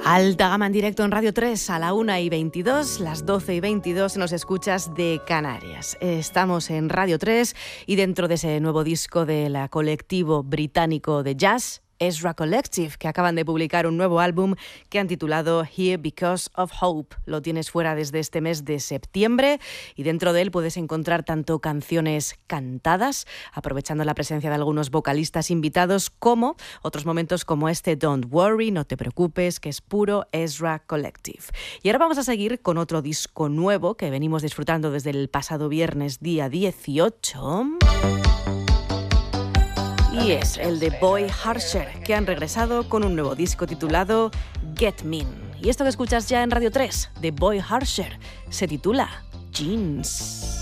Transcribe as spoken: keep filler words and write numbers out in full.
Alta Gama en directo en Radio tres a la una y veintidós, las doce y veintidós nos escuchas de Canarias. Estamos en Radio tres y dentro de ese nuevo disco del colectivo británico de jazz, Ezra Collective, que acaban de publicar un nuevo álbum que han titulado Here Because of Hope. Lo tienes fuera desde este mes de septiembre y dentro de él puedes encontrar tanto canciones cantadas, aprovechando la presencia de algunos vocalistas invitados, como otros momentos como este Don't Worry, no te preocupes, que es puro Ezra Collective. Y ahora vamos a seguir con otro disco nuevo que venimos disfrutando desde el pasado viernes día dieciocho. Y es el de Boy Harsher, que han regresado con un nuevo disco titulado Get Mean. Y esto que escuchas ya en Radio tres de Boy Harsher se titula Jeans.